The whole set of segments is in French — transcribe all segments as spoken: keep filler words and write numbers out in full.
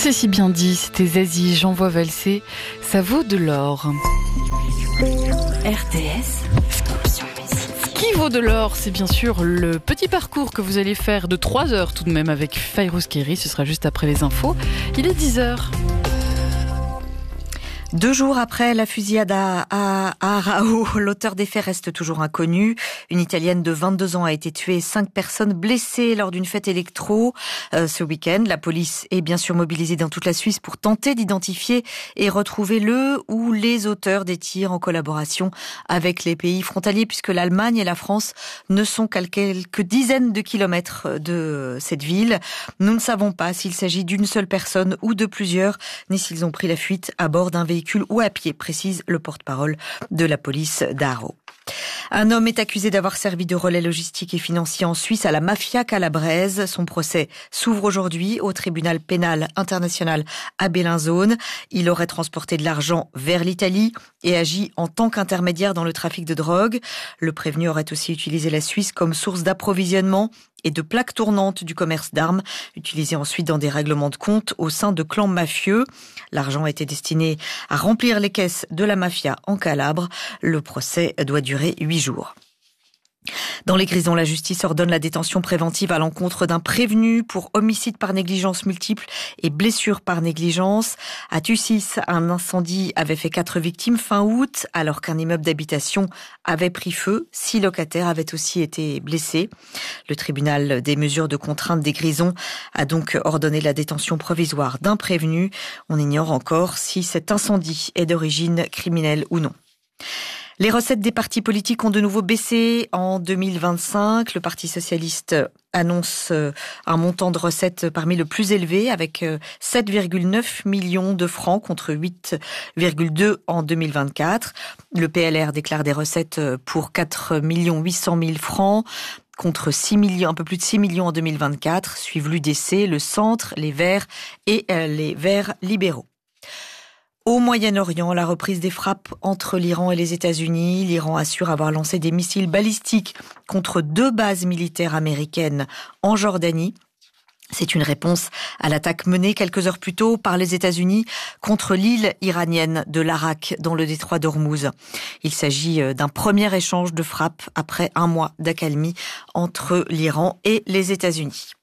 C'est si bien dit, c'était Zazie, j'envoie valser, ça vaut de l'or. R T S, Option Musique. Ce qui vaut de l'or, c'est bien sûr le petit parcours que vous allez faire de trois heures tout de même avec Fayrouz Keri, ce sera juste après les infos. Il est dix heures. Deux jours après la fusillade à, à, à Arao, l'auteur des faits reste toujours inconnu. Une Italienne de vingt-deux ans a été tuée et cinq personnes blessées lors d'une fête électro. Euh, ce week-end, la police est bien sûr mobilisée dans toute la Suisse pour tenter d'identifier et retrouver le ou les auteurs des tirs en collaboration avec les pays frontaliers, puisque l'Allemagne et la France ne sont qu'à quelques dizaines de kilomètres de cette ville. Nous ne savons pas s'il s'agit d'une seule personne ou de plusieurs, ni s'ils ont pris la fuite à bord d'un véhicule ou à pied, précise le porte-parole de la police d'Aro. Un homme est accusé d'avoir servi de relais logistique et financier en Suisse à la mafia calabraise. Son procès s'ouvre aujourd'hui au tribunal pénal international à Bellinzone. Il aurait transporté de l'argent vers l'Italie et agi en tant qu'intermédiaire dans le trafic de drogue. Le prévenu aurait aussi utilisé la Suisse comme source d'approvisionnement et de plaques tournantes du commerce d'armes, utilisées ensuite dans des règlements de compte au sein de clans mafieux. L'argent était destiné à remplir les caisses de la mafia en Calabre. Le procès doit durer huit jours. Dans les Grisons, la justice ordonne la détention préventive à l'encontre d'un prévenu pour homicide par négligence multiple et blessure par négligence. À Tussis, un incendie avait fait quatre victimes fin août, alors qu'un immeuble d'habitation avait pris feu. Six locataires avaient aussi été blessés. Le tribunal des mesures de contrainte des Grisons a donc ordonné la détention provisoire d'un prévenu. On ignore encore si cet incendie est d'origine criminelle ou non. Les recettes des partis politiques ont de nouveau baissé en deux mille vingt-cinq. Le Parti socialiste annonce un montant de recettes parmi le plus élevé avec sept virgule neuf millions de francs contre huit virgule deux en deux mille vingt-quatre. Le P L R déclare des recettes pour quatre millions huit cent mille francs contre six millions, un peu plus de six millions en deux mille vingt-quatre. Suivent l'U D C, le Centre, les Verts et les Verts libéraux. Au Moyen-Orient, la reprise des frappes entre l'Iran et les États-Unis. L'Iran assure avoir lancé des missiles balistiques contre deux bases militaires américaines en Jordanie. C'est une réponse à l'attaque menée quelques heures plus tôt par les États-Unis contre l'île iranienne de l'Arak dans le détroit d'Ormuz. Il s'agit d'un premier échange de frappes après un mois d'accalmie entre l'Iran et les États-Unis.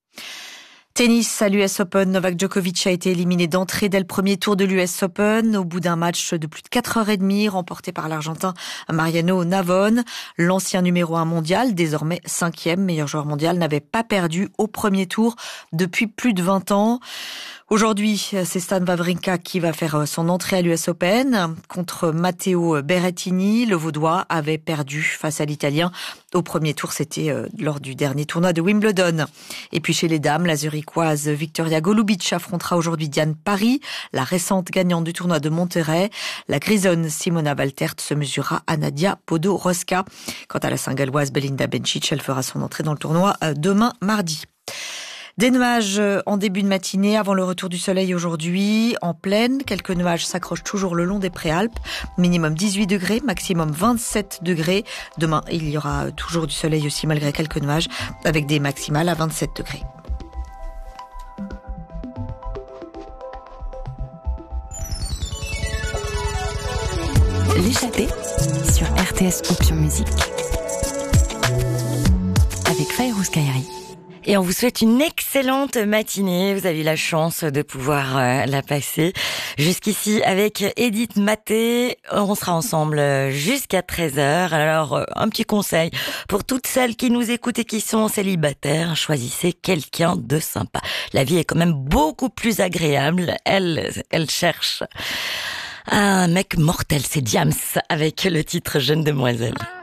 Tennis à l'U S Open, Novak Djokovic a été éliminé d'entrée dès le premier tour de l'U S Open au bout d'un match de plus de quatre heures trente remporté par l'Argentin Mariano Navone. L'ancien numéro un mondial, désormais cinquième meilleur joueur mondial, n'avait pas perdu au premier tour depuis plus de vingt ans. Aujourd'hui, c'est Stan Wawrinka qui va faire son entrée à l'U S Open contre Matteo Berrettini. Le Vaudois avait perdu face à l'Italien au premier tour, c'était lors du dernier tournoi de Wimbledon. Et puis chez les dames, la zurichoise Victoria Golubic affrontera aujourd'hui Diane Parry, la récente gagnante du tournoi de Monterrey. La grisonne Simona Valtert se mesurera à Nadia Podoroska. Quant à la Saint-Galloise Belinda Bencic, elle fera son entrée dans le tournoi demain mardi. Des nuages en début de matinée avant le retour du soleil aujourd'hui. En plaine, quelques nuages s'accrochent toujours le long des préalpes. Minimum dix-huit degrés, maximum vingt-sept degrés. Demain, il y aura toujours du soleil aussi malgré quelques nuages avec des maximales à vingt-sept degrés. L'échappée sur R T S Option Musique avec Fayrouz Keri. Et on vous souhaite une excellente matinée. Vous avez la chance de pouvoir euh, la passer jusqu'ici avec Edith Maté. On sera ensemble jusqu'à treize heures. Alors, euh, un petit conseil pour toutes celles qui nous écoutent et qui sont célibataires. Choisissez quelqu'un de sympa. La vie est quand même beaucoup plus agréable. Elle, elle cherche un mec mortel. C'est Diams avec le titre Jeune Demoiselle.